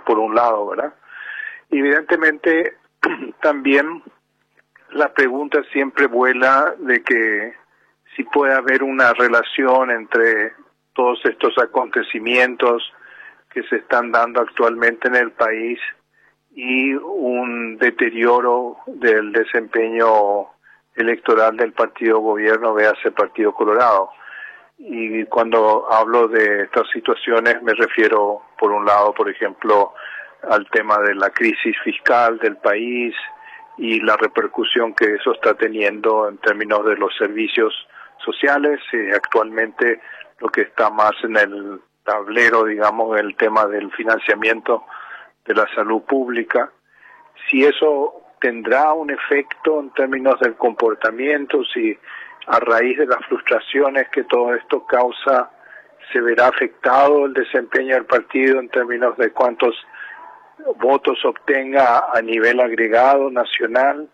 por un lado, ¿verdad? Evidentemente, también la pregunta siempre vuela de que si puede haber una relación entre todos estos acontecimientos que se están dando actualmente en el país y un deterioro del desempeño electoral del partido gobierno, véase Partido Colorado. Y cuando hablo de estas situaciones me refiero, por un lado, por ejemplo, al tema de la crisis fiscal del país y la repercusión que eso está teniendo en términos de los servicios sociales. Actualmente lo que está más en el tablero, digamos, el tema del financiamiento de la salud pública. Si eso tendrá un efecto en términos del comportamiento, si a raíz de las frustraciones que todo esto causa se verá afectado el desempeño del partido en términos de cuántos votos obtenga a nivel agregado nacional,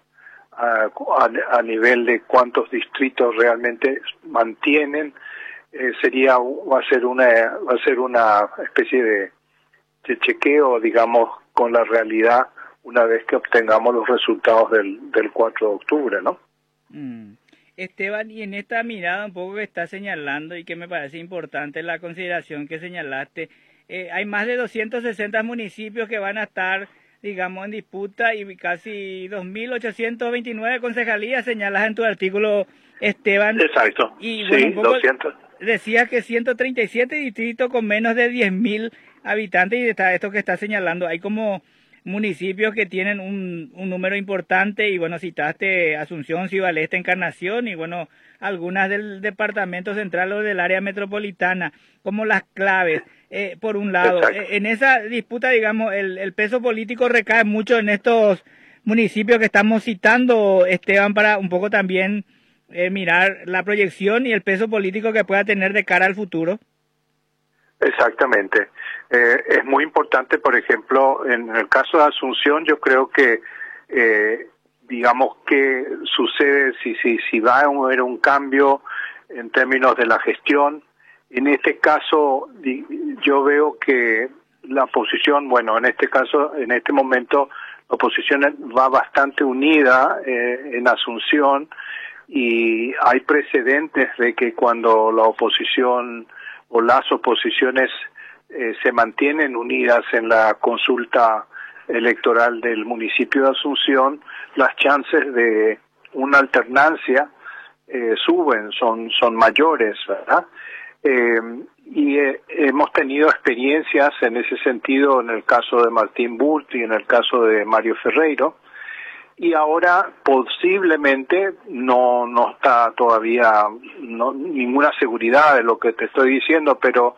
a nivel de cuántos distritos realmente mantienen, va a ser una especie de chequeo, digamos, con la realidad una vez que obtengamos los resultados del 4 de octubre, ¿no? Esteban, y en esta mirada un poco que está señalando y que me parece importante la consideración que señalaste, hay más de 260 municipios que van a estar, digamos, en disputa y casi 2.829 concejalías señalas en tu artículo, Esteban. Exacto, y, sí, bueno, 200. Decías que 137 distritos con menos de 10.000 habitantes y está esto que está señalando, hay como municipios que tienen un número importante y bueno, citaste Asunción, Ciudad Este, Encarnación y bueno, algunas del departamento central o del área metropolitana, como las claves. Por un lado, en esa disputa, digamos, el peso político recae mucho en estos municipios que estamos citando, Esteban, para un poco también mirar la proyección y el peso político que pueda tener de cara al futuro. Exactamente. Es muy importante, por ejemplo, en el caso de Asunción, yo creo que, digamos, que sucede si va a haber un cambio en términos de la gestión. En este caso, yo veo que la oposición, bueno, en este caso, en este momento, la oposición va bastante unida en Asunción y hay precedentes de que cuando la oposición o las oposiciones se mantienen unidas en la consulta electoral del municipio de Asunción, las chances de una alternancia suben, son mayores, ¿verdad? Y hemos tenido experiencias en ese sentido en el caso de Martín Burt y en el caso de Mario Ferreiro, y ahora posiblemente no está todavía ninguna seguridad de lo que te estoy diciendo, pero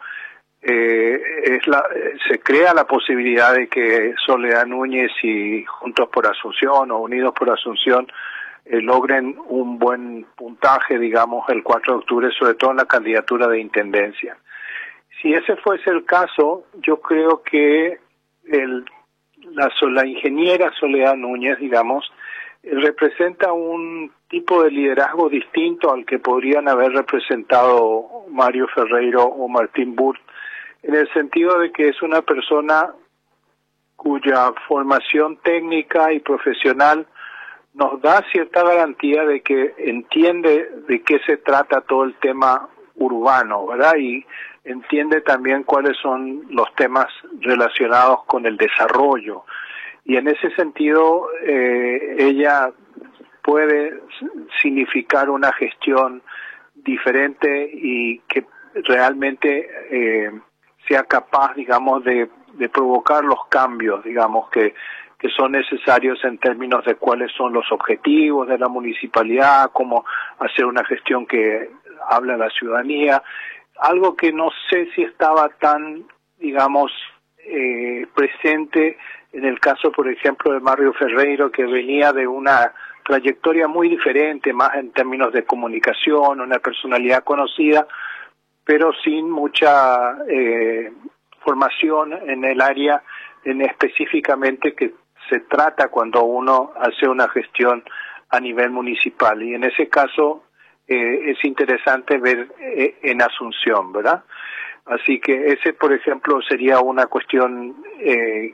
se crea la posibilidad de que Soledad Núñez y Juntos por Asunción o Unidos por Asunción logren un buen puntaje, digamos, el 4 de octubre, sobre todo en la candidatura de intendencia. Si ese fuese el caso, yo creo que la ingeniera Soledad Núñez, digamos, representa un tipo de liderazgo distinto al que podrían haber representado Mario Ferreiro o Martín Burt, en el sentido de que es una persona cuya formación técnica y profesional nos da cierta garantía de que entiende de qué se trata todo el tema urbano, ¿verdad? Y entiende también cuáles son los temas relacionados con el desarrollo. Y en ese sentido, ella puede significar una gestión diferente y que realmente sea capaz, digamos, de provocar los cambios, digamos, que son necesarios en términos de cuáles son los objetivos de la municipalidad, cómo hacer una gestión que habla a la ciudadanía, algo que no sé si estaba tan, digamos, presente en el caso, por ejemplo, de Mario Ferreiro, que venía de una trayectoria muy diferente, más en términos de comunicación, una personalidad conocida, pero sin mucha formación en el área específicamente que se trata cuando uno hace una gestión a nivel municipal. Y en ese caso es interesante ver en Asunción, ¿verdad? Así que ese, por ejemplo, sería una cuestión